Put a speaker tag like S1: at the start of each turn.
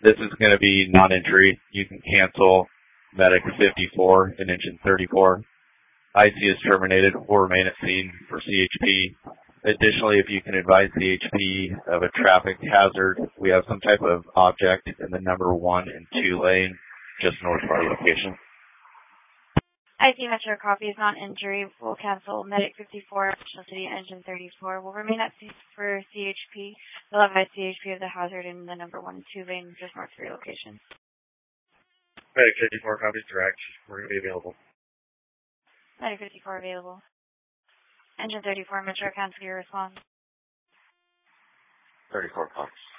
S1: This is going to be non-entry. You can cancel Medic 54 and Engine 34. IC is terminated or remain at scene for CHP. Additionally, if you can advise CHP of a traffic hazard, we have some type of object in the number 1 and 2 lane just north of our location.
S2: IC Metro copy is non-injury. We'll cancel Medic 54, National City Engine 34. We'll remain at scene for CHP. We'll advise CHP of the hazard in the number 1 and 2 lane just north of your location.
S3: Medic 54 copy is direct. We're going to be available.
S2: Medic 54 available. Engine 34, Metro, cancel your response.
S3: 34 copy.